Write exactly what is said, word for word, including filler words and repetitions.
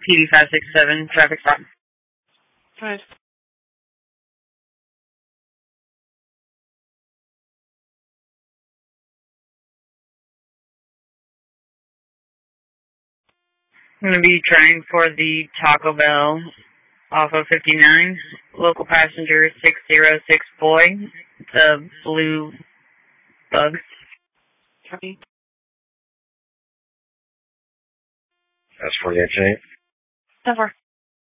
P D five six seven, traffic stop. Right. I'm going to be trying for the Taco Bell off of fifty-nine. Local passenger six zero six boy. The blue bug. Copy. That's forty-eight. Over.